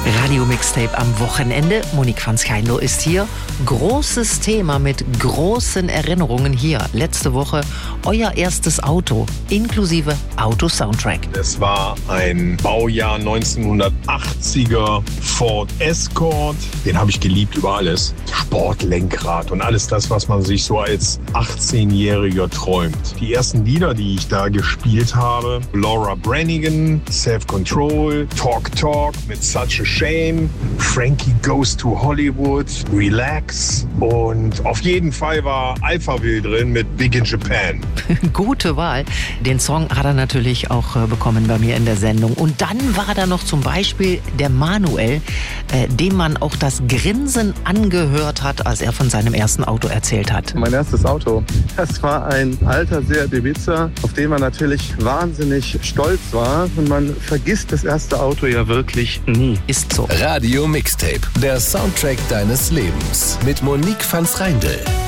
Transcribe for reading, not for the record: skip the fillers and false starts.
Radio Mixtape am Wochenende. Monique van Schijndel ist hier. Großes Thema mit großen Erinnerungen hier. Letzte Woche euer erstes Auto, inklusive Auto-Soundtrack. Es war ein Baujahr 1980er Ford Escort. Den habe ich geliebt über alles. Sportlenkrad und alles das, was man sich so als 18-Jähriger träumt. Die ersten Lieder, die ich da gespielt habe, Laura Branigan, Self-Control, Talk Talk mit Such a Shame, Frankie Goes to Hollywood, Relax und auf jeden Fall war Alphaville drin mit Big in Japan. Gute Wahl. Den Song hat er natürlich auch bekommen bei mir in der Sendung. Und dann war da noch zum Beispiel der Manuel, dem man auch das Grinsen angehört hat, als er von seinem ersten Auto erzählt hat. Mein erstes Auto, das war ein alter Seat Ibiza, auf den man natürlich wahnsinnig stolz war. Und man vergisst das erste Auto ja wirklich nie. Ist so. Radio Mixtape, der Soundtrack deines Lebens mit Monique van Schijndel.